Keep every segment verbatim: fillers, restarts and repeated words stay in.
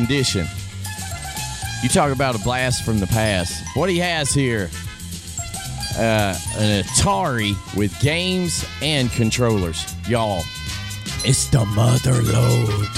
condition. You talk about a blast from the past. What he has here, uh, an Atari with games and controllers. Y'all, it's the mother load.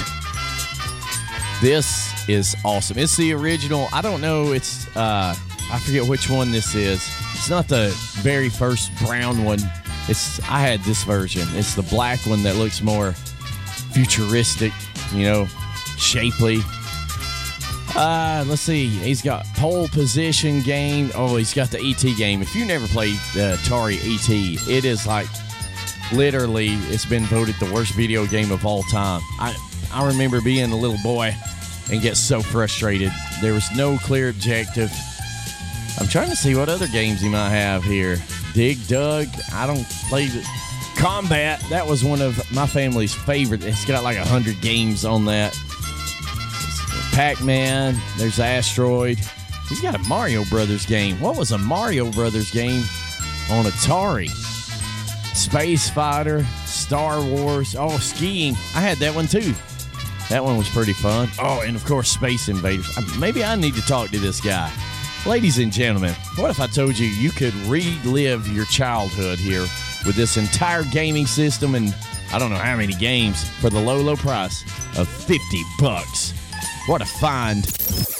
This is awesome. It's the original. I don't know. It's, uh, I forget which one this is. It's not the very first brown one. It's, I had this version. It's the black one that looks more futuristic, you know, shapely. Uh, let's see. He's got pole position game. Oh, he's got the E T game. If you never played the Atari E T, it is like literally, it's been voted the worst video game of all time. I, I remember being a little boy and get so frustrated. There was no clear objective. I'm trying to see what other games he might have here. Dig Dug. I don't play the Combat. That was one of my family's favorite. It's got like a hundred games on that. Pac-Man. There's Asteroid. He's got a Mario Brothers game. What was a Mario Brothers game on Atari? Space Fighter, Star Wars. Oh, skiing. I had that one too. That one was pretty fun. Oh, and of course, Space Invaders. Maybe I need to talk to this guy. Ladies and gentlemen, what if I told you you could relive your childhood here with this entire gaming system and I don't know how many games for the low, low price of fifty bucks? What a find.